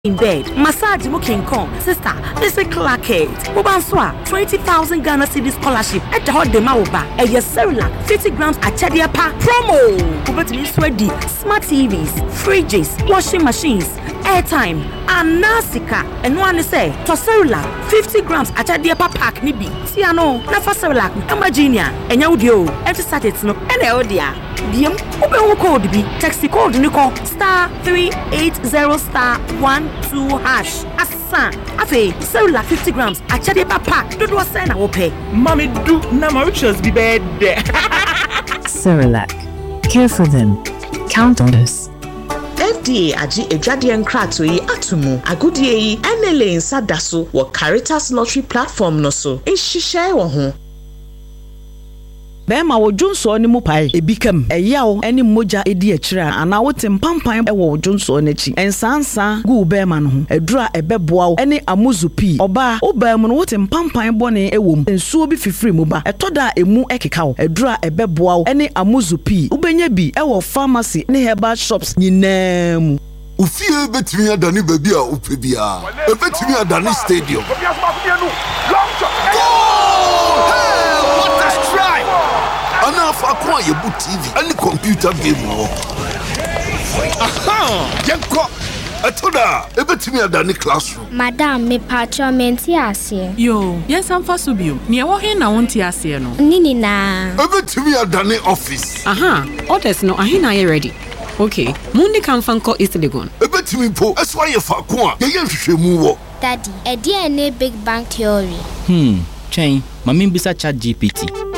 in bed. Massage mo King Kong. Sister, this is Clark Kate. Mubanswa, 20,000 Ghana Cedi scholarship. At the hot dema oba. A year Cerelac, 50 grams at Chadia Pa promo. Kubertini sweaty, smart TVs, fridges, washing machines, airtime, and Nasika. And one say, to Cerelac, 50 grams at Chadia Pa pack nibi. Tiano, Nafa Cerelac, Amaginia, and Yaudio, and to Saturday, no, and Eldia. Diem, open code B, text the code Nico, *380*12#. Asa, afe, Cerelac 50 grams, a Chadepa pack, do a send I pay. Mommy do, na Mauritius be bad. Cerelac, care for them, count on us. FDA aji ejadian krato yi atumu agudie yi enele nsa daso wo Caritas Lottery platform no so nhihye wo ho. Bema wo Jonso ni mu pai ebikam eyawo eni moja edi akira ana wo tempampan e wo Jonso n'achi ensansa gu bema no ho edura ebeboa wo eni amuzupi oba obam no wo tempampan bone ewom ensuo bi fifiri mu ba etoda emu ekeka wo edura ebeboa wo eni amuzupi ubenya bi e wo pharmacy ne herbal shops nyinam Ufie betimi adani baby a upebia ebetimi adani stadium. Enough acquire your boot TV and computer game. Aha! Jenko! Atoda! Ebetimi adani classroom. Madam, me patron menti ase. Yo, yes, I'm for Subio. Near walking na won't ase no. Nini na. Ebetimi adani office. Aha! Orders no ahina ye ready. Okay, Mundi can fanko East Legon. Ebetimi po, that's why you fa kwa. Ye nhwehwemu wo. Daddy, e dia ne big bang theory. Chain, mami bisa chat GPT.